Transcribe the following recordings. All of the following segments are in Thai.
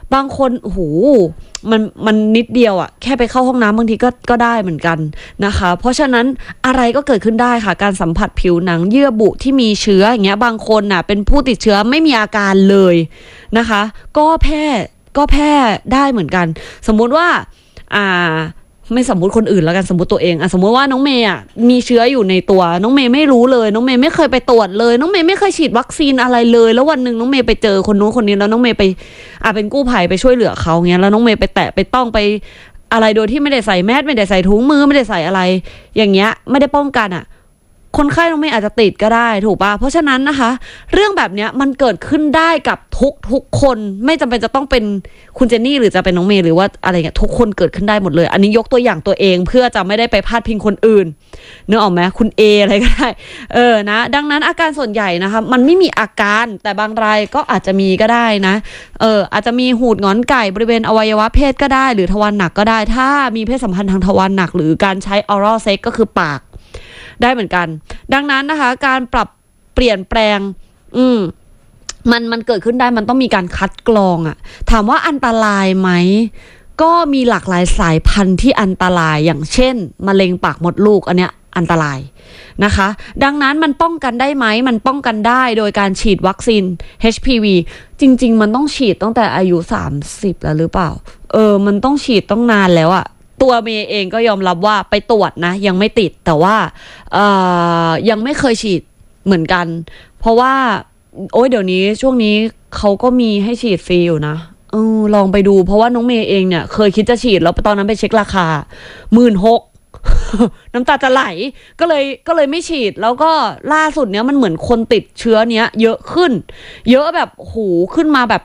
บางคนโอ้โหมันนิดเดียวแค่ไปเข้าห้องน้ำบางทีก็ได้เหมือนกันนะคะเพราะฉะนั้นอะไรก็เกิดขึ้นได้ค่ะการสัมผัสผิวหนังเยื่อบุที่มีเชื้ออย่างเงี้ยบางคนเป็นผู้ติดเชื้อไม่มีอาการเลยนะคะก็แพร่ได้เหมือนกันสมมุติว่าไม่สมมุติคนอื่นแล้วกันสมมุติตัวเองสมมุติว่าน้องเมย์มีเชื้ออยู่ในตัวน้องเมย์ไม่รู้เลยน้องเมย์ไม่เคยไปตรวจเลยน้องเมย์ไม่เคยฉีดวัคซีนอะไรเลยแล้ววันนึงน้องเมย์ไปเจอคนนู้นคนนี้แล้วน้องเมย์ไปเป็นกู้ภัยไปช่วยเหลือเขาเงี้ยแล้วน้องเมย์ไปแตะไปต้องไปอะไรโดยที่ไม่ได้ใส่แมสไม่ได้ใส่ถุงมือไม่ได้ใส่อะไรอย่างเงี้ยไม่ได้ป้องกันคนไข้น้องเมย์อาจจะติดก็ได้ถูกป่ะเพราะฉะนั้นนะคะเรื่องแบบเนี้ยมันเกิดขึ้นได้กับทุกคนไม่จำเป็นจะต้องเป็นคุณเจนนี่หรือจะเป็นน้องเมย์หรือว่าอะไรเงี้ยทุกคนเกิดขึ้นได้หมดเลยอันนี้ยกตัวอย่างตัวเองเพื่อจะไม่ได้ไปพาดพิงคนอื่นนึกออกไหมคุณเออะไรก็ได้นะดังนั้นอาการส่วนใหญ่นะคะมันไม่มีอาการแต่บางรายก็อาจจะมีก็ได้นะอาจจะมีหูดงอนไก่บริเวณอวัยวะเพศก็ได้หรือทวารหนักก็ได้ถ้ามีเพศสัมพันธ์ทางทวารหนักหรือการใช้ oral sex ก็คือปากได้เหมือนกันดังนั้นนะคะการปรับเปลี่ยนแปลงมันเกิดขึ้นได้มันต้องมีการคัดกรองถามว่าอันตรายไหมก็มีหลากหลายสายพันธุ์ที่อันตรายอย่างเช่นมะเร็งปากมดลูกอันเนี้ยอันตรายนะคะดังนั้นมันป้องกันได้ไหมมันป้องกันได้โดยการฉีดวัคซีน HPV จริงๆมันต้องฉีดตั้งแต่อายุ30แล้วหรือเปล่ามันต้องฉีดต้องนานแล้วตัวเมย์เองก็ยอมรับว่าไปตรวจนะยังไม่ติดแต่ว่ายังไม่เคยฉีดเหมือนกันเพราะว่าเดี๋ยวนี้ช่วงนี้เขาก็มีให้ฉีดฟรีอยู่นะลองไปดูเพราะว่าน้องเมย์เองเนี่ยเคยคิดจะฉีดแล้วตอนนั้นไปเช็คราคา 16,000 น้ำตาจะไหลก็เลยไม่ฉีดแล้วก็ล่าสุดเนี้ยมันเหมือนคนติดเชื้อเนี้ยเยอะขึ้นเยอะแบบขึ้นมาแบบ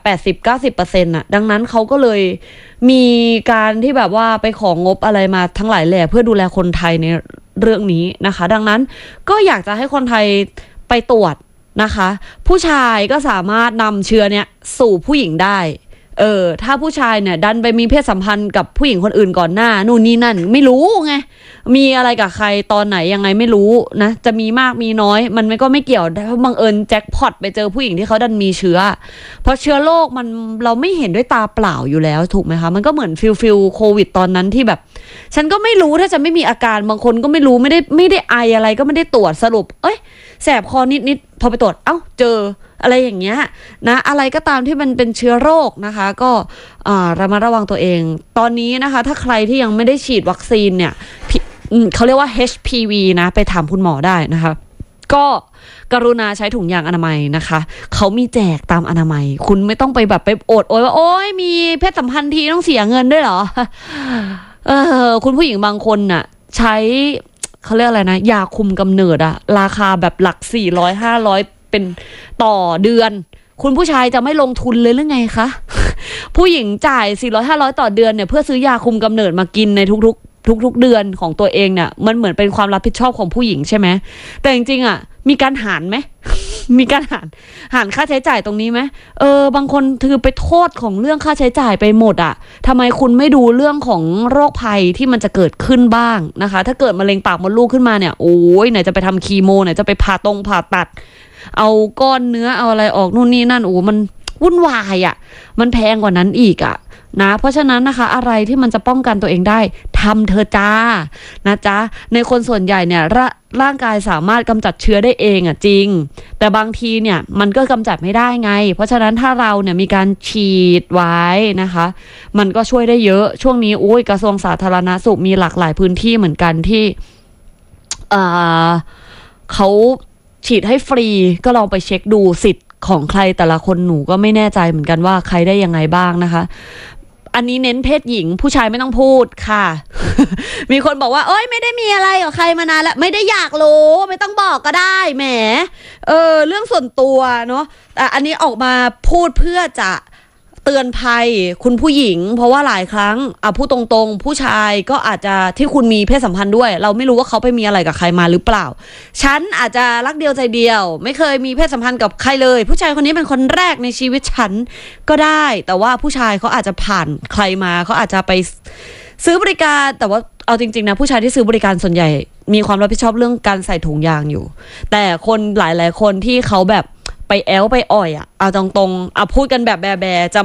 80-90% ดังนั้นเขาก็เลยมีการที่แบบว่าไปของงบอะไรมาทั้งหลายแหล่เพื่อดูแลคนไทยในเรื่องนี้นะคะดังนั้นก็อยากจะให้คนไทยไปตรวจนะคะผู้ชายก็สามารถนำเชื้อเนี้ยสู่ผู้หญิงได้ถ้าผู้ชายเนี่ยดันไปมีเพศสัมพันธ์กับผู้หญิงคนอื่นก่อนหน้านู่นนี่นั่นไม่รู้ไงมีอะไรกับใครตอนไหนยังไงไม่รู้นะจะมีมากมีน้อยมันก็ไม่เกี่ยวถ้าบังเอิญแจ็คพอตไปเจอผู้หญิงที่เขาดันมีเชื้อเพราะเชื้อโรคเราไม่เห็นด้วยตาเปล่าอยู่แล้วถูกไหมคะมันก็เหมือนฟิลโควิดตอนนั้นที่แบบฉันก็ไม่รู้ถ้าจะไม่มีอาการบางคนก็ไม่รู้ไม่ได้ไออะไรก็ไม่ได้ตรวจสรุปแสบคอนิดพอไปตรวจเจออะไรอย่างเงี้ยนะอะไรก็ตามที่มันเป็นเชื้อโรคนะคะก็ระมัดระวังตัวเองตอนนี้นะคะถ้าใครที่ยังไม่ได้ฉีดวัคซีนเนี่ยเขาเรียกว่า HPV นะไปถามคุณหมอได้นะคะก็กรุณาใช้ถุงยางอนามัยนะคะเขามีแจกตามอนามัยคุณไม่ต้องไปแบบไปโอดโอยว่าโอ๊ยมีเพศสัมพันธ์ทีต้องเสียเงินด้วยเหรอคุณผู้หญิงบางคนน่ะใช้เขาเรียกอะไรนะยาคุมกำเนิดราคาแบบหลัก400-500เป็นต่อเดือนคุณผู้ชายจะไม่ลงทุนเลยหรือไงคะ ผู้หญิงจ่าย400-500ต่อเดือนเนี่ยเพื่อซื้อยาคุมกำเนิดมากินในทุกเดือนของตัวเองเนี่ยมันเหมือนเป็นความรับผิดชอบของผู้หญิงใช่ไหมแต่จริงๆมีการหารไหม มีการหารค่าใช้จ่ายตรงนี้ไหมบางคนคือไปโทษของเรื่องค่าใช้จ่ายไปหมดทำไมคุณไม่ดูเรื่องของโรคภัยที่มันจะเกิดขึ้นบ้างนะคะถ้าเกิดมะเร็งปากมดลูกขึ้นมาเนี่ยโอ้ยไหนจะไปทำคีโมไหนจะไปผ่าตัดเอาก้อนเนื้อเอาอะไรออกนู่นนี่นั่นมันวุ่นวายมันแพงกว่านั้นอีกนะเพราะฉะนั้นนะคะอะไรที่มันจะป้องกันตัวเองได้ทำเธอจ้านะจ๊ะในคนส่วนใหญ่เนี่ยร่างกายสามารถกำจัดเชื้อได้เองจริงแต่บางทีเนี่ยมันก็กำจัดไม่ได้ไงเพราะฉะนั้นถ้าเราเนี่ยมีการฉีดไว้นะคะมันก็ช่วยได้เยอะช่วงนี้กระทรวงสาธารณสุขมีหลากหลายพื้นที่เหมือนกันที่เขาฉีดให้ฟรีก็ลองไปเช็คดูสิทธิ์ของใครแต่ละคนหนูก็ไม่แน่ใจเหมือนกันว่าใครได้ยังไงบ้างนะคะอันนี้เน้นเพศหญิงผู้ชายไม่ต้องพูดค่ะ มีคนบอกว่าไม่ได้มีอะไรกับใครมานานแล้วไม่ได้อยากรู้ไม่ต้องบอกก็ได้แหมเรื่องส่วนตัวเนาะแต่อันนี้ออกมาพูดเพื่อจะเตือนภัยคุณผู้หญิงเพราะว่าหลายครั้งพูดตรงๆผู้ชายก็อาจจะที่คุณมีเพศสัมพันธ์ด้วยเราไม่รู้ว่าเขาไปมีอะไรกับใครมาหรือเปล่าฉันอาจจะรักเดียวใจเดียวไม่เคยมีเพศสัมพันธ์กับใครเลยผู้ชายคนนี้เป็นคนแรกในชีวิตฉันก็ได้แต่ว่าผู้ชายเขาอาจจะผ่านใครมาเขาอาจจะไปซื้อบริการแต่ว่าเอาจริงๆนะผู้ชายที่ซื้อบริการส่วนใหญ่มีความรับผิดชอบเรื่องการใส่ถุงยางอยู่แต่คนหลายๆคนที่เขาแบบไปแอลไปอ่อยเอาตรงๆพูดกันแบบแบจะ